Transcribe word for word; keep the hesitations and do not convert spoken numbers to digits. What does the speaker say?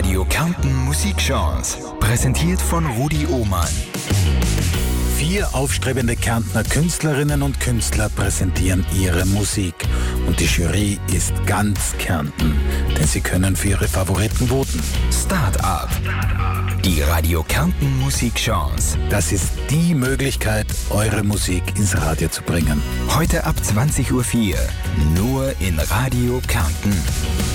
Radio Kärnten Musikchance. Präsentiert von Rudi Ohmann. Vier aufstrebende Kärntner Künstlerinnen und Künstler präsentieren ihre Musik. Und die Jury ist ganz Kärnten, denn sie können für ihre Favoriten voten. Start-up. Die Radio Kärnten Musikchance. Das ist die Möglichkeit, eure Musik ins Radio zu bringen. Heute ab zwanzig Uhr vier. Nur in Radio Kärnten.